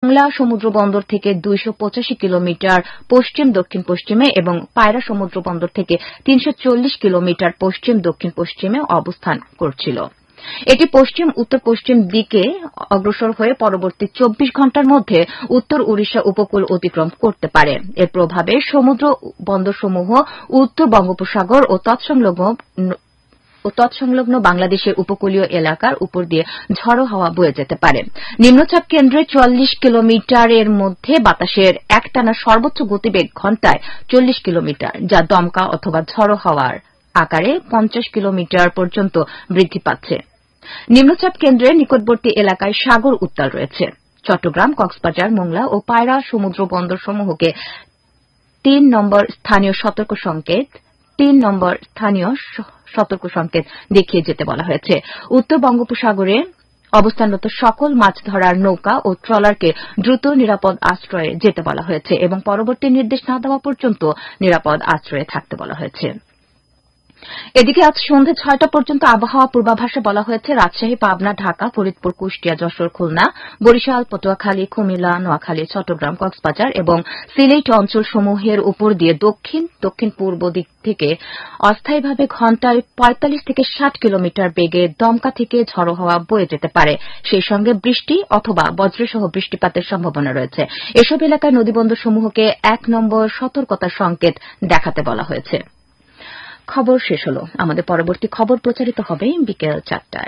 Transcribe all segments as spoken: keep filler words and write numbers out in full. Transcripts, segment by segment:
মোংলা সমুদ্র বন্দর থেকে দুইশো পঁচাশি কিলোমিটার পশ্চিম দক্ষিণ পশ্চিমে এবং পায়রা সমুদ্র বন্দর থেকে তিনশো চল্লিশ কিলোমিটার পশ্চিম দক্ষিণ পশ্চিমে অবস্থান করছিল। এটি পশ্চিম উত্তর পশ্চিম দিকে অগ্রসর হয়ে পরবর্তী চব্বিশ ঘণ্টার মধ্যে উত্তর ওড়িশা উপকূল অতিক্রম করতে পারে। এর প্রভাবে সমুদ্র বন্দরসমূহ উত্তর বঙ্গোপসাগর ও তৎসংলগ্ন ও তৎসংলগ্ন বাংলাদেশের উপকূলীয় এলাকার উপর দিয়ে ঝড়ো হাওয়া বয়ে যেতে পারে। নিম্নচাপ কেন্দ্রে চুয়াল্লিশ কিলোমিটারের মধ্যে বাতাসের একটানা সর্বোচ্চ গতিবেগ ঘণ্টায় চল্লিশ কিলোমিটার, যা দমকা অথবা ঝড়ো হাওয়ার আকারে পঞ্চাশ কিলোমিটার পর্যন্ত বৃদ্ধি পাচ্ছে। নিম্নচাপ কেন্দ্রের নিকটবর্তী এলাকায় সাগর উত্তাল রয়েছে। চট্টগ্রাম, কক্সবাজার, মোংলা ও পায়রা সমুদ্র বন্দরসমূহকে তিন নম্বর স্থানীয় সতর্ক সংকেত তিন নম্বর স্থানীয় সতর্ক সংকেত দেখিয়ে যেতে বলা হয়েছে। উত্তর বঙ্গোপসাগরে অবস্থানরত সকল মাছ ধরার নৌকা ও ট্রলারকে দ্রুত নিরাপদ আশ্রয়ে যেতে বলা হয়েছে এবং পরবর্তী নির্দেশ না দেওয়া পর্যন্ত নিরাপদ আশ্রয়ে থাকতে বলা হয়েছে। এদিকে আজ সন্ধ্যে ছয়টা পর্যন্ত আবহাওয়া পূর্বাভাসে বলা হয়েছে রাজশাহী, পাবনা, ঢাকা, ফরিদপুর, কুষ্টিয়া, যশোর, খুলনা, বরিশাল, পটুয়াখালী, কুমিল্লা, নোয়াখালী, চট্টগ্রাম, কক্সবাজার এবং সিলেট অঞ্চলসমূহের উপর দিয়ে দক্ষিণ দক্ষিণ পূর্ব দিক থেকে অস্থায়ীভাবে ঘণ্টায় পঁয়তাল্লিশ থেকে ষাট কিলোমিটার বেগে দমকা থেকে ঝড়ো হাওয়া বয়ে যেতে পারে। সেই সঙ্গে বৃষ্টি অথবা বজ্রসহ বৃষ্টিপাতের সম্ভাবনা রয়েছে। এসব এলাকায় নদীবন্দরসমূহকে এক নম্বর সতর্কতার সংকেত দেখাতে বলা হয়েছে। খবর শেষ হল। আমাদের পরবর্তী খবর প্রচারিত হবে বিকেল চারটায়।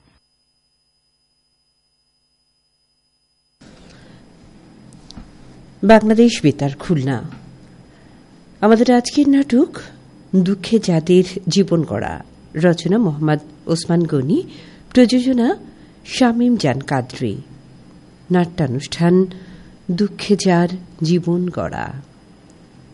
বাংলাদেশ বেতার খুলনা। আমাদের আজকের নাটক দুঃখে যাদের জীবন গড়া, রচনা মোহাম্মদ ওসমান গনি, প্রযোজনা শামীম জান কাদরি। নাট্যানুষ্ঠান দুঃখে যার জীবন গড়া।